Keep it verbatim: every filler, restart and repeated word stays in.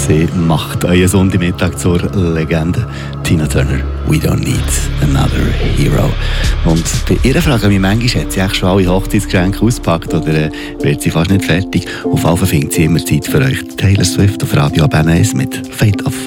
Sie macht euren Sonntagmittag zur Legende. Tina Turner, We Don't Need Another Hero. Und bei ihr frage ich mich manchmal, hat sie eigentlich schon alle Hochzeitsgeschenke ausgepackt oder äh, wird sie fast nicht fertig? Auf jeden Fall findet sie immer Zeit für euch. Taylor Swift auf Radio Bern eins mit Fade Off.